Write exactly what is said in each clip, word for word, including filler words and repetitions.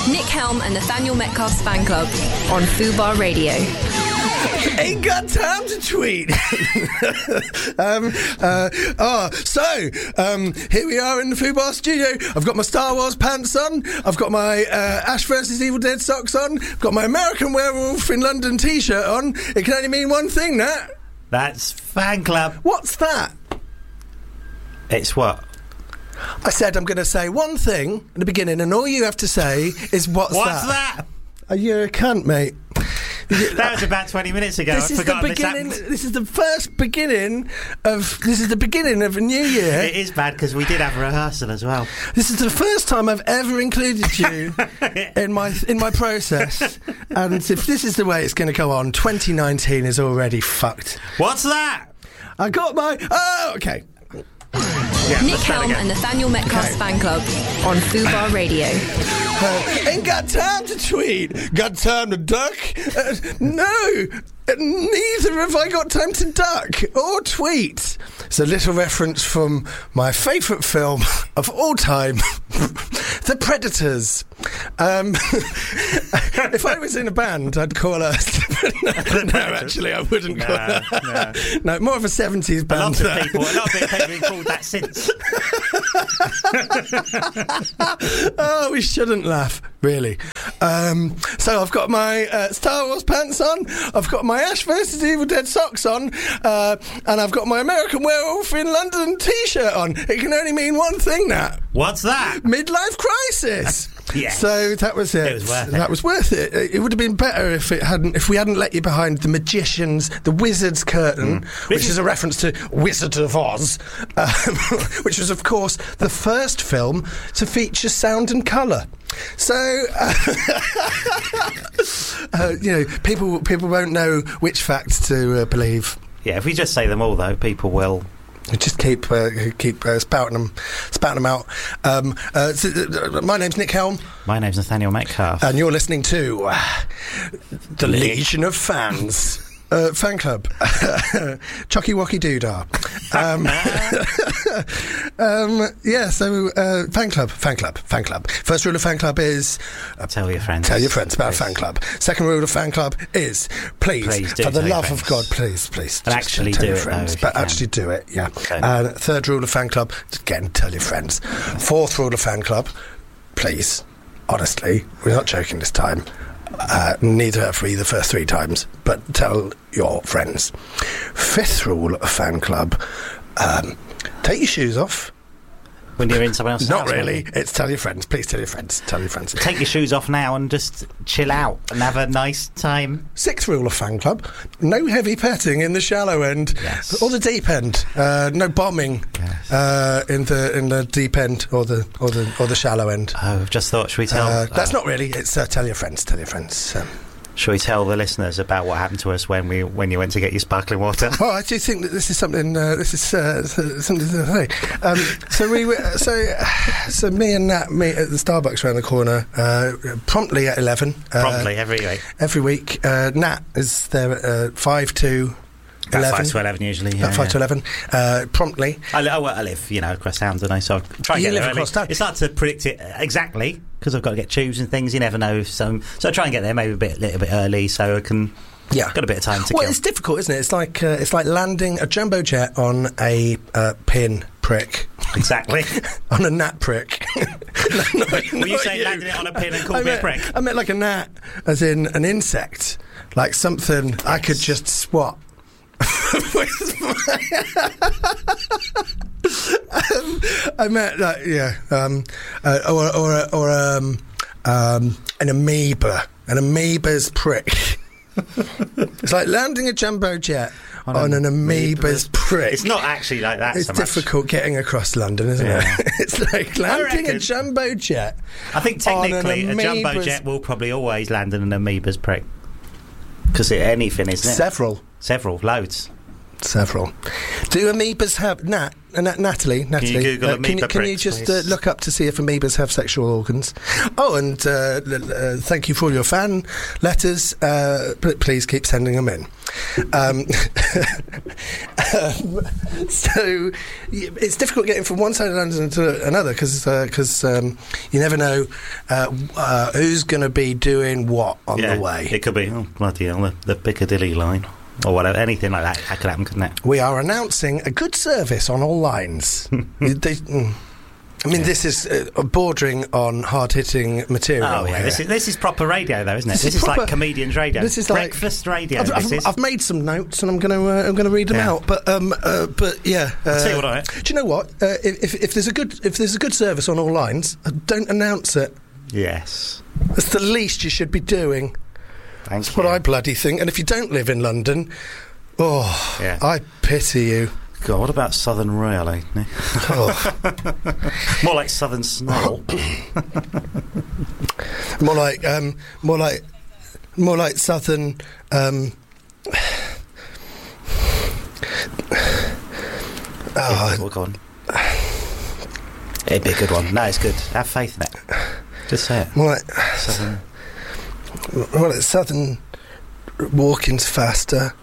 Nick Helm and Nathaniel Metcalf's fan club on Fubar Radio. Ain't got time to tweet. um, uh, oh, so um, here we are in the Fubar studio. I've got my Star Wars pants on. I've got my uh, Ash versus Evil Dead socks on. I've got my American Werewolf in London T-shirt on. It can only mean one thing, Nat. That's fan club. What's that? It's what? I said I'm going to say one thing in the beginning, and all you have to say is what's, What's that? that? Oh, you're a cunt, mate. That was about twenty minutes ago. This I is forgot the this beginning. happened. This is the first beginning of. This is the beginning of a new year. It is bad because we did have a rehearsal as well. This is the first time I've ever included you in my in my process, and if this is the way it's going to go on, twenty nineteen is already fucked. What's that? I got my. Oh, okay. Yeah, Nick Helm and Nathaniel Metcalf's Okay. fan club on Fubar Radio. Uh, ain't got time to tweet. Got time to duck? Uh, no, neither have I got time to duck or tweet. It's a little reference from my favourite film of all time, The Predators. Um, if I was in a band, I'd call us. no, no, actually, I wouldn't call No, her. No, more of a seventies A band. lot of people, a lot of people have been called that since. Oh, we shouldn't laugh, really. Um, so I've got my uh, Star Wars pants on, I've got my Ash versus Evil Dead socks on, uh, and I've got my American Werewolf in London T-shirt on. It can only mean one thing, Nat. What's that? Midlife crisis. Yes. So that was it. It was worth it. That was worth it. It would have been better if it hadn't. If we hadn't let you behind the magician's, the wizard's curtain, Mm. which is a reference to Wizard of Oz, um, which was, of course, the first film to feature sound and colour. So, uh, uh, you know, people people won't know which facts to uh, believe. Yeah, if we just say them all, though, people will. Just keep uh, keep uh, spouting them, spouting them out. Um, uh, so, uh, my name's Nick Helm, My name's Nathaniel Metcalf. and you're listening to uh, the Legion of Fans. Uh, fan club, Chucky Wocky Doodah. Um, um, yeah, so uh, fan club, fan club, fan club. First rule of fan club is uh, Tell your friends. tell your friends about Please. a fan club. Second rule of fan club is please, Please do for the tell your love of friends. God, please, please, And just, uh, actually tell do your it, though, friends, if you but can. actually do it. Yeah. Okay. And third rule of fan club, again, tell your friends. Fourth rule of fan club, please, honestly, we're not joking this time. Uh, neither for the first three times, but tell your friends. Fifth rule of fan club: um, take your shoes off. When you're in someone else's Not house, really. maybe. It's tell your friends. Please tell your friends. Tell your friends. Take your shoes off now and just chill out and have a nice time. Sixth rule of fan club: no heavy petting in the shallow end Yes. or the deep end. Uh, no bombing Yes. uh, in the in the deep end or the or the or the shallow end. Oh, I've just thought, should we tell... Uh, that's uh, not really. It's uh, tell your friends. Tell your friends. Um, Should we tell the listeners about what happened to us when we when you went to get your sparkling water? Well, I do think that this is something. Uh, this is uh, something to say. Um, so we, were, so, so me and Nat meet at the Starbucks around the corner uh, promptly at eleven. Uh, Promptly, every week. every week. Uh, Nat is there at uh, five to About eleven. five to eleven usually. Yeah, At five yeah. to eleven. Uh, promptly. I, li- I, well, I live, you know, across town, don't I? So I try and You get live there early. across town. It's hard to predict it exactly because I've got to get tubes and things. You never know. So, so I try and get there maybe a bit, little bit early so I can. Yeah, Got a bit of time to Well, kill. it's difficult, isn't it? It's like uh, it's like landing a jumbo jet on a uh, pin prick. Exactly. On a gnat prick. No, not- Were you not saying landing it on a pin and call I me a meant, prick? I meant like a gnat, as in an insect, like something I could just swat. With my- um, I meant like yeah, um, uh, or or or um, um, an amoeba, an amoeba's prick. It's like landing a jumbo jet on, On an an amoeba's prick. It's not actually like that It's so much. difficult getting across London, isn't Yeah. it? It's like landing a reckon- jumbo jet. I think on an technically a jumbo amoeba's- jet will probably always land in an amoeba's prick. Because anything, isn't it? Several. Several, loads. Several. Do amoebas have... Nat, uh, Nat, Natalie, Natalie, Can you Google uh, amoeba can, you, can you pricks, just uh, please? look up to see if amoebas have sexual organs? Oh, and uh, l- uh, thank you for all your fan letters. Uh, p- please keep sending them in. Um, um, so y- it's difficult getting from one side of London to another because because um, you never know uh, uh, who's going to be doing what on Yeah, the way. it could be, oh, bloody hell, the, the Piccadilly line. Or whatever, anything like that. That could happen, couldn't it? We are announcing a good service on all lines. They, mm, I mean, Yeah. this is uh, bordering on hard-hitting material. Oh, yeah. here. This is, this is proper radio, though, isn't it? This This, is is, like proper- comedians' radio. this is like- breakfast radio. I've, this I've, is. I've made some notes and I'm going to uh, I'm going to read them Yeah. out. But um, uh, but yeah. Uh, tell you what, I- do you know what? Uh, if if there's a good if there's a good service on all lines, uh, don't announce it. Yes. That's the least you should be doing. Thank That's you. what I bloody think. And if you don't live in London, oh, Yeah. I pity you. God, what about Southern Rail, eh? Nick? Oh. More like Southern Snarl. More like, um, more like, more like southern. Um, oh, Well, go on. It'd be a good one. No, it's good. Have faith in it. Just say it. more like, Southern. more like southern. Walking's faster.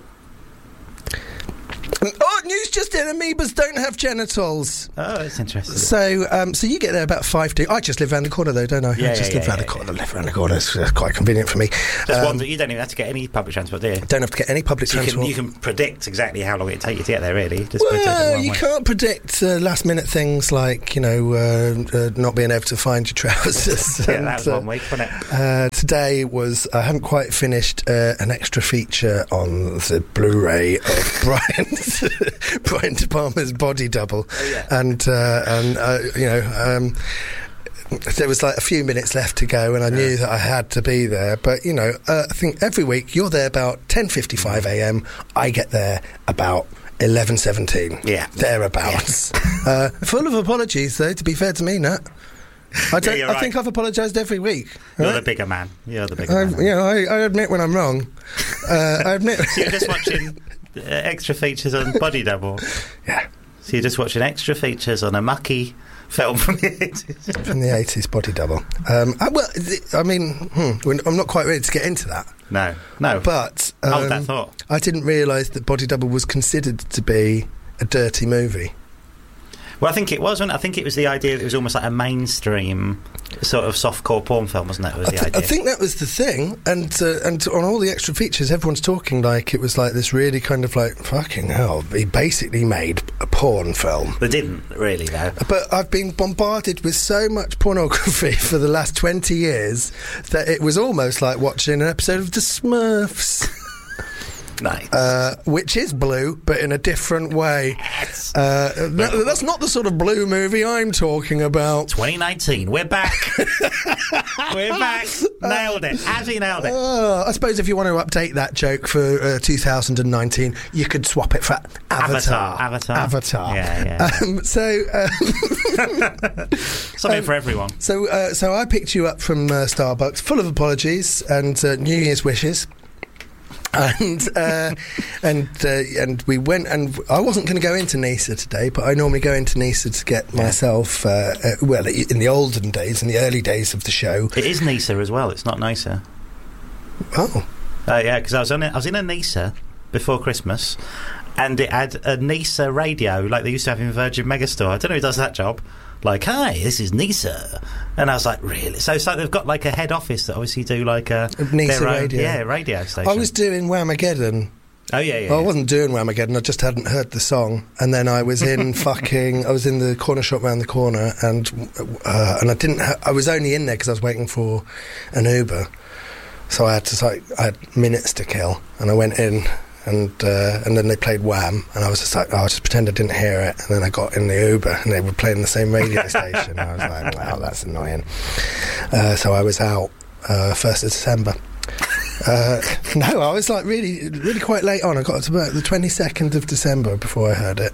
Um, oh, news just in: amoebas don't have genitals. Oh, it's interesting. So, um, so you get there about five to. I just live round the corner, though, don't I? Yeah, I just yeah, live yeah, round the yeah, corner. Live round the corner. It's uh, quite convenient for me. Just Um, wonder, you don't even have to get any public transport, do you? Don't have to get any public So you can, transport. you can predict exactly how long it take you to get there, really. Just by taking the Well, wrong you way. can't predict uh, last minute things like, you know, uh, uh, not being able to find your trousers. Yeah, And, that was uh, one week, wasn't it? Uh, today was I haven't quite finished uh, an extra feature on the Blu-ray of Brian Brian De Palma's Body Double, Oh, yeah. and uh, and uh, you know. Um, there was like a few minutes left to go, and I knew that I had to be there. But you know, uh, I think every week you're there about ten fifty-five a.m. I get there about eleven seventeen. Yeah. Thereabouts. uh, full of apologies, though. To be fair to me, Nat. I don't. you're I right. think I've apologised every week. You're right? the bigger man. You're the bigger I, man. you know, I, I admit when I'm wrong. Uh, I admit. So you're just watching uh, extra features on Body Double. Yeah, So you're just watching extra features on a mucky film from the eighties. from the eighties, Body Double. Um, I, well, th- I mean, hmm, we're- I'm not quite ready to get into that. No, no. But um, Hold that thought. I didn't realise that Body Double was considered to be a dirty movie. Well, I think it was, wasn't it? I think it was the idea that it was almost like a mainstream sort of softcore porn film, wasn't it? Was I, the th- idea? I think that was the thing, and uh, and on all the extra features, everyone's talking like it was like this really kind of like fucking hell. He basically made a porn film. They didn't really, though. But I've been bombarded with so much pornography for the last twenty years that it was almost like watching an episode of The Smurfs. Nice. Uh, which is blue, but in a different way. Uh, that, that's not the sort of blue movie I'm talking about. twenty nineteen, we're back. We're back. Nailed it. Absolutely nailed it. Uh, I suppose if you want to update that joke for uh, two thousand nineteen, you could swap it for Avatar. Avatar. Avatar. Yeah, yeah. Um, so, um, Something for everyone. so, uh, so I picked you up from uh, Starbucks, full of apologies and uh, New Year's wishes. And uh, and uh, and we went, and I wasn't going to go into Nisa today, but I normally go into Nisa to get myself. Uh, uh, well, in the olden days, in the early days of the show. It is Nisa as well. It's not Nisa. Oh, Uh, yeah, because I was on it. I was in a Nisa before Christmas, and it had a Nisa radio like they used to have in Virgin Megastore. I don't know who does that job. Like, hi, this is Nisa, and I was like, really? So it's like they've got like a head office that obviously do like a Nisa their own, radio. yeah, radio station. I was doing Whamageddon. oh yeah, yeah. Well, I yeah. wasn't doing Whamageddon. I just hadn't heard the song, and then I was in fucking. I was in the corner shop round the corner, and uh, and I didn't. Ha- I was only in there because I was waiting for an Uber, so I had to like I had minutes to kill, and I went in. And uh, and then they played Wham, and I was just like, oh, I'll just pretend I didn't hear it. And then I got in the Uber, and they were playing the same radio station. I was like, wow, that's annoying. Uh, so I was out uh, first of December. Uh, no, I was like really, really quite late on. I got to about the twenty-second of December before I heard it.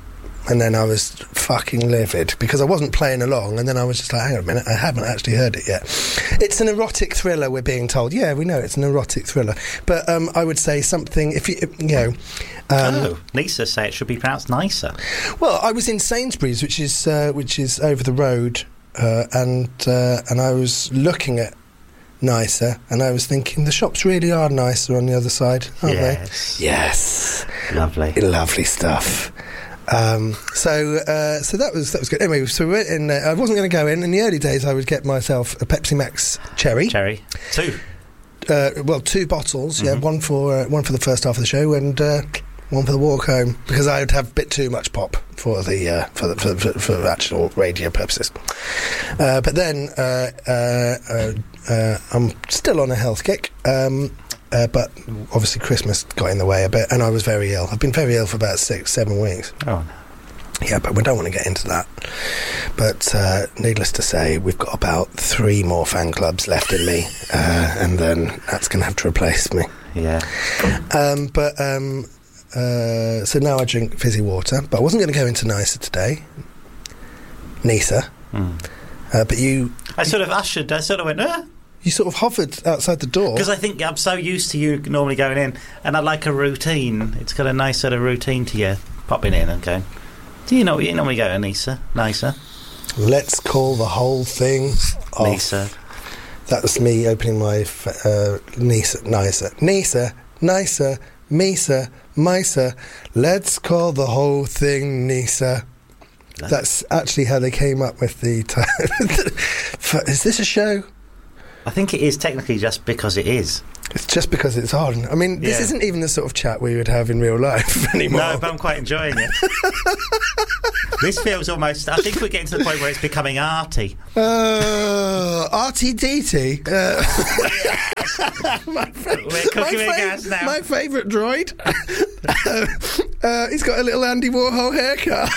and then I was fucking livid because I wasn't playing along, and then I was just like, hang on a minute, I haven't actually heard it yet. It's an erotic thriller, we're being told. Yeah, we know it's an erotic thriller, but um, I would say something, if you, you know... Um, oh, Nisa say it should be pronounced nicer. Well, I was in Sainsbury's, which is uh, which is over the road, uh, and uh, and I was looking at nicer, and I was thinking the shops really are nicer on the other side, aren't yes. they? Yes. Lovely. Lovely stuff. Um, so uh, so that was that was good. Anyway, so we went in. Uh, I wasn't going to go in. In the early days, I would get myself a Pepsi Max Cherry. Cherry. Two. Uh, well, two bottles. Mm-hmm. Yeah, one for uh, one for the first half of the show, and uh, one for the walk home, because I would have a bit too much pop for the uh, for, the, for, for for actual radio purposes. Uh, but then uh, uh, uh, uh, I'm still on a health kick. Um, Uh, but obviously Christmas got in the way a bit, and I was very ill. I've been very ill for about six, seven weeks. Oh, no. Yeah, but we don't want to get into that. But uh, needless to say, we've got about three more fan clubs left in me, uh, and then that's going to have to replace me. Yeah. Um, but um, uh, so now I drink fizzy water, but I wasn't going to go into Nisa today. Nisa. Mm. Uh, but you... I sort of ushered, I sort of went, ah. You sort of hovered outside the door. Because I think I'm so used to you normally going in, and I like a routine. It's got a nice sort of routine to you, popping in and going, do you know you normally go to Nisa? Nisa? Let's call the whole thing off. Nisa. That was me opening my f- uh, Nisa, Nisa, Nisa, Nisa, Misa, Misa. Let's call the whole thing Nisa. Love. That's actually how they came up with the title. Is this a show? I think it is technically just because it is. It's just because it's on. I mean, this yeah. isn't even the sort of chat we would have in real life anymore. No, but I'm quite enjoying it. This feels almost... I think we're getting to the point where it's becoming arty. Uh, R T D T. Uh, my fa- we're cooking my with fa- gas now. My favourite droid. uh, uh, he's got a little Andy Warhol haircut.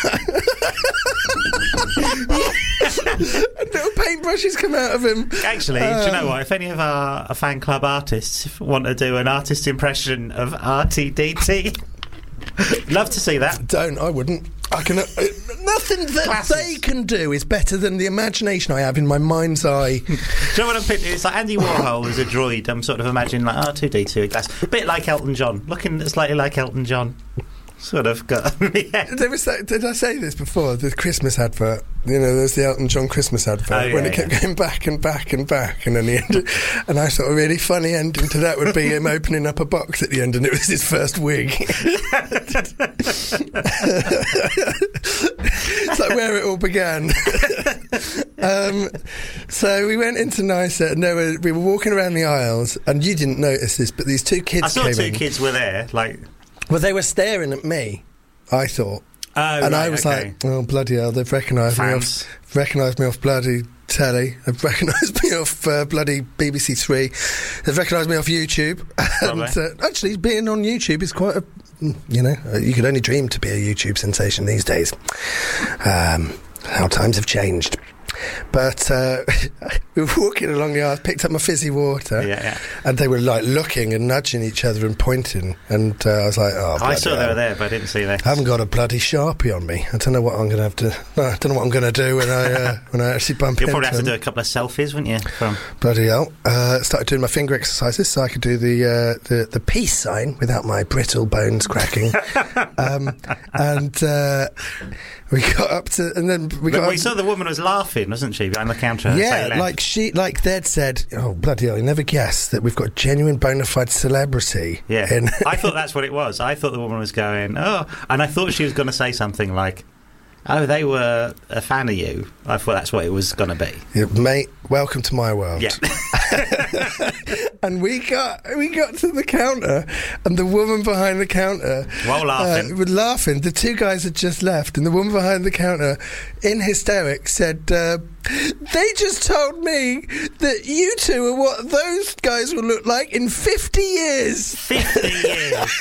And little paintbrushes come out of him. Actually, um, do you know what? If any of our, our fan club artists want to do an artist impression of R T D T, love to see that. Don't, I wouldn't. I can. Uh, nothing that Classes. they can do is better than the imagination I have in my mind's eye. Do you know what I'm picturing? It's like Andy Warhol as a droid. I'm sort of imagining like R two D two glass, a bit like Elton John, looking slightly like Elton John. Sort of got. Yeah. There was that, did I say this before? The Christmas advert. You know, there's the Elton John Christmas advert oh, yeah, when it kept yeah. going back and back and back, and then the end. And I thought a really funny ending to that would be him opening up a box at the end, and it was his first wig. It's like where it all began. um, so we went into Nisa, and there were, we were walking around the aisles, and you didn't notice this, but these two kids I saw came two in. kids were there, like. Well, they were staring at me, I thought. Oh, and right, I was okay. like, oh, bloody hell, they've recognised me off, recognised me off bloody telly. They've recognised me off uh, bloody B B C Three. They've recognised me off YouTube. And uh, actually, being on YouTube is quite a, you know, uh, you could only dream to be a YouTube sensation these days. Um, how times have changed. But uh, we were walking along the aisle, picked up my fizzy water, yeah, yeah. and they were like looking and nudging each other and pointing, and uh, I was like, "Oh, I saw hell. they were there, but I didn't see them. I haven't got a bloody Sharpie on me. I don't know what I'm going to have to. No, I don't know what I'm going to do when I uh, when I actually bump You'll into probably have to them. do a couple of selfies, wouldn't you? From Bloody hell! Uh, started doing my finger exercises so I could do the uh, the the peace sign without my brittle bones cracking. um, and uh, we got up to, and then we got. But we up saw the woman was laughing, wasn't she, behind the counter? Yeah, like she, like they'd said, oh bloody hell! You never guessed that we've got genuine bona fide celebrity. Yeah, in I thought that's what it was. I thought the woman was going, oh, and I thought she was going to say something like, oh, they were a fan of you. I thought that's what it was going to be. Yeah, mate, welcome to my world. Yeah. And we got we got to the counter, and the woman behind the counter, while laughing, uh, was laughing. The two guys had just left, and the woman behind the counter, in hysterics, said, uh, "They just told me that you two are what those guys will look like in fifty years." Fifty years.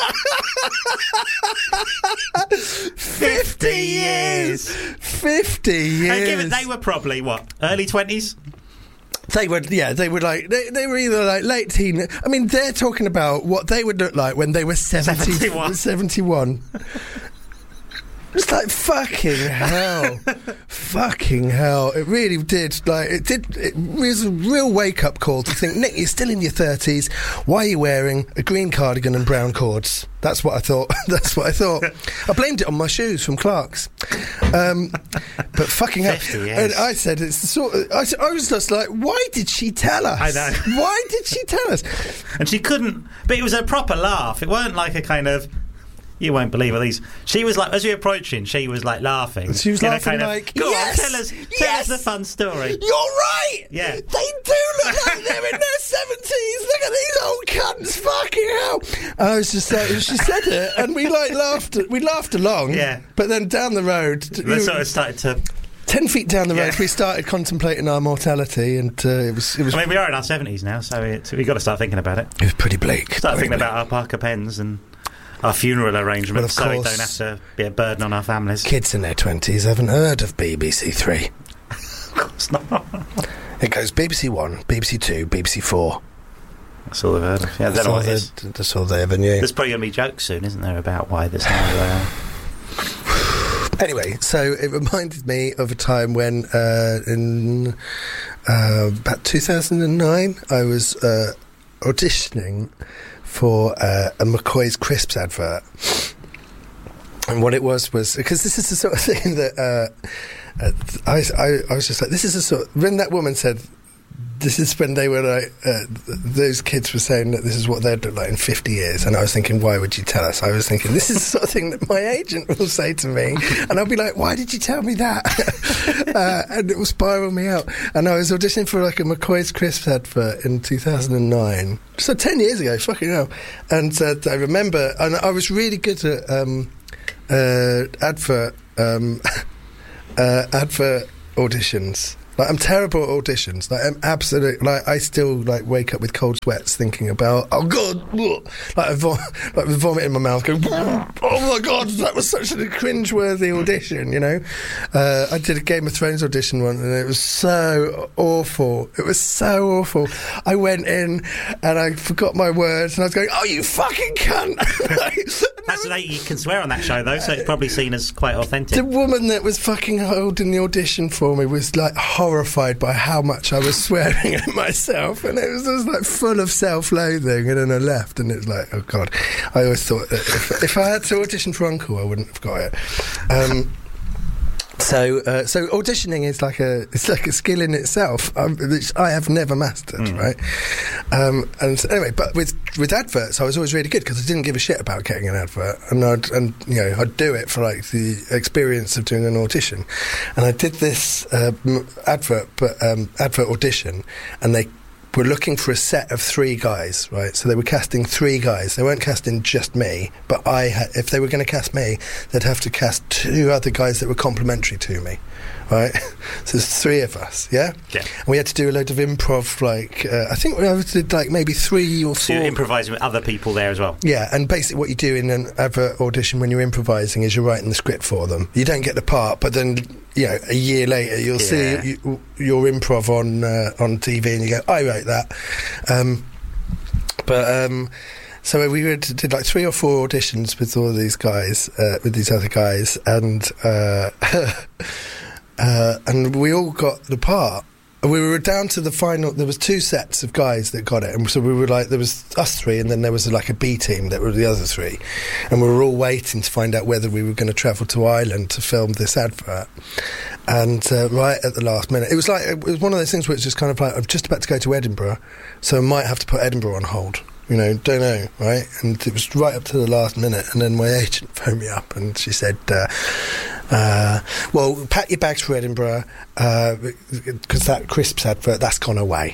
Fifty years. Fifty years. And given they were probably what, early twenties. They were, yeah, they were like, they, they were either like late teen. I mean, they're talking about what they would look like when they were seventy, seventy-one. seventy-one. It's like fucking hell, fucking hell. It really did. Like it did. It was a real wake-up call to think, Nick, you're still in your thirties. Why are you wearing a green cardigan and brown cords? That's what I thought. That's what I thought. I blamed it on my shoes from Clark's. Um, but fucking hell. And I said, it's the sort of, I, I was just like, why did she tell us? I know. Why did she tell us? And she couldn't. But it was a proper laugh. It weren't like a kind of. You won't believe what these. She was like, as we were approaching, she was like laughing. She was you know, laughing kind like, of, Go yes, on, tell us, tell yes, us the fun story. You're right. Yeah, they do look like they're in their seventies. Look at these old cunts. Fucking hell. And I was just like, she said it, and we like laughed. We laughed along. Yeah. But then down the road, they sort of started to. Ten feet down the road, yeah. we started contemplating our mortality, and uh, it was. It was. I mean, we are in our seventies now, so it, we've got to start thinking about it. It was pretty bleak. Start pretty thinking bleak. about our Parker pens and. Our funeral arrangements, well, so we course, don't have to be a burden on our families. Kids in their twenties haven't heard of B B C Three. Of course not. It goes B B C One, B B C Two, B B C Four. That's all they've heard of. Yeah, I don't know what it is. That's all they ever knew. There's probably going to be jokes soon, isn't there, about why there's no... Uh... Anyway, so it reminded me of a time when, uh, in uh, about two thousand nine, I was uh, auditioning for uh, a McCoy's Crisps advert. And what it was was... Because this is the sort of thing that... Uh, uh, I, I, I was just like, this is the sort... When that woman said... This is when they were like, uh, those kids were saying that this is what they'd look like in fifty years. And I was thinking, why would you tell us? I was thinking, this is the sort of thing that my agent will say to me. And I'll be like, why did you tell me that? uh, and it will spiral me out. And I was auditioning for like a McCoy's Crisps advert in two thousand nine. So ten years ago, fucking hell. And uh, I remember, and I was really good at um, uh, advert, um, uh, advert auditions. Like, I'm terrible at auditions. Like, I'm absolute. Like, I still like wake up with cold sweats thinking about. Oh God! Ugh. Like, I vom- like with vomit in my mouth. Going. Oh my God! That was such a cringe-worthy audition. You know, uh, I did a Game of Thrones audition once, and it was so awful. It was so awful. I went in and I forgot my words, and I was going, "Oh, you fucking cunt!" Like, That's like, you can swear on that show though, so it's probably seen as quite authentic. The woman that was fucking holding the audition for me was like horrified by how much I was swearing at myself, and it was just like full of self-loathing. And then I left, and it was like, oh God. I always thought that if, if I had to audition for Uncle, I wouldn't have got it. Um, So, uh, so auditioning is like a it's like a skill in itself, um, which I have never mastered, mm. right? Um, and so anyway, but with with adverts, I was always really good because I didn't give a shit about getting an advert, and I'd and you know I'd do it for like the experience of doing an audition, and I did this uh, advert, but um, advert audition, and they. Were looking for a set of three guys, right? So they were casting three guys. They weren't casting just me, but I had, if they were going to cast me, they'd have to cast two other guys that were complementary to me, right? So there's three of us, yeah? Yeah. And we had to do a load of improv, like, uh, I think we did like maybe three or four. So you're improvising with other people there as well? Yeah, and basically what you do in an advert audition when you're improvising is you're writing the script for them. You don't get the part, but then... You know, a year later, you'll yeah. see you, your improv on uh, on T V, and you go, "I wrote that." Um, but um, so we did, did like three or four auditions with all these guys, uh, with these other guys, and uh, uh, and we all got the part. We were down to the final. There was two sets of guys that got it, and so we were like, there was us three, and then there was like a B team that were the other three, and we were all waiting to find out whether we were going to travel to Ireland to film this advert. And uh, right at the last minute, it was like it was one of those things where it's just kind of like, I'm just about to go to Edinburgh, so I might have to put Edinburgh on hold. You know, don't know, right? And it was right up to the last minute, and then my agent phoned me up, and she said, uh, uh, well, pack your bags for Edinburgh, because uh, that Crisps advert, that's gone away.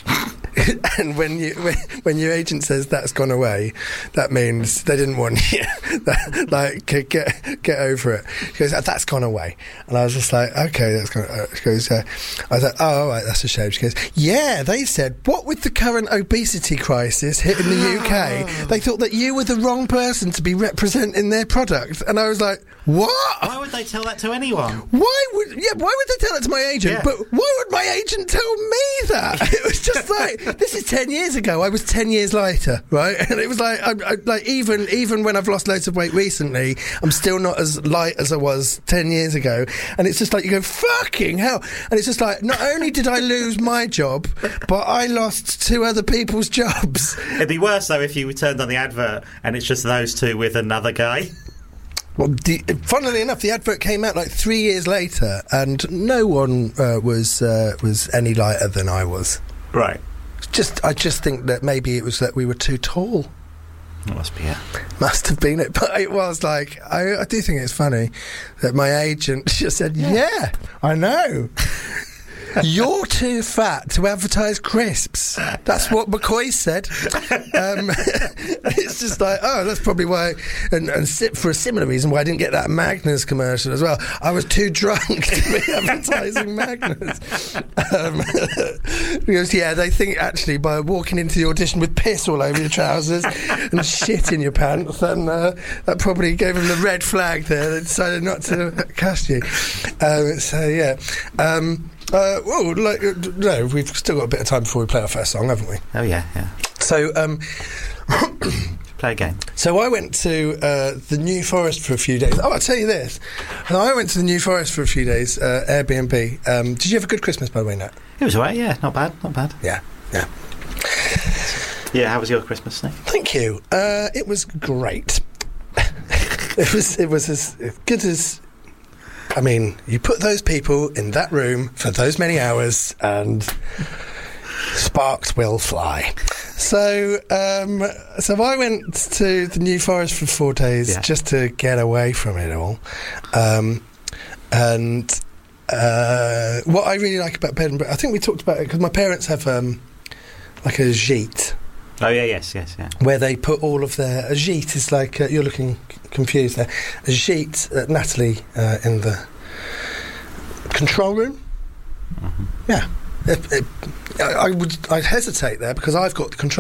And when you when, when your agent says that's gone away, that means they didn't want you. That, like, get get over it. She goes, that's gone away. And I was just like, okay, that's gone. Uh, she goes, uh, I was like, oh, all right, that's a shame. She goes, yeah, they said, what with the current obesity crisis hitting the U K, they thought that you were the wrong person to be representing their product. And I was like, What? Why would they tell that to anyone? Why would yeah? Why would they tell that to my agent? Yeah. But why would my agent tell me that? It was just like, this is ten years ago. I was ten years lighter, right? And it was like, I, I, like even even when I've lost loads of weight recently, I'm still not as light as I was ten years ago. And it's just like, you go, fucking hell. And it's just like, not only did I lose my job, but I lost two other people's jobs. It'd be worse though if you turned on the advert and it's just those two with another guy. Well, the, funnily enough, the advert came out like three years later, and no one uh, was uh, was any lighter than I was. Right. Just, I just think that maybe it was that we were too tall. That must be it. Must have been it, but it was like, I, I do think it's funny that my agent just said, "Yeah, yeah I know." You're too fat to advertise crisps. That's what McCoy said. Um, it's just like, oh, that's probably why. And, and for a similar reason, why I didn't get that Magners commercial as well. I was too drunk to be advertising Magners. Um, because, yeah, they think actually by walking into the audition with piss all over your trousers and shit in your pants, then uh, that probably gave them the red flag there. They decided not to cast you. Um, so, yeah. Um, Uh, well, like, uh, no, we've still got a bit of time before we play our first song, haven't we? Oh, yeah, yeah. So, um... play a game. So I went to uh, the New Forest for a few days. Oh, I'll tell you this. I went to the New Forest for a few days, uh, Airbnb. Um, did you have a good Christmas, by the way, Nat? It was all right, yeah. Not bad, not bad. Yeah, yeah. Yeah, how was your Christmas, Nick? Thank you. Uh, it was great. it was It was as good as... I mean, you put those people in that room for those many hours and sparks will fly. So um, so I went to the New Forest for four days yeah. just to get away from it all. Um, and uh, what I really like about bed and breakfast, I think we talked about it because my parents have um, like a gîte. Oh, yeah, yes, yes, yeah. Where they put all of their... A gîte is like... Uh, you're looking confused there. A gîte, uh, Natalie, uh, in the control room. Mm-hmm. Yeah. It, it, I, I would... I'd hesitate there because I've got the control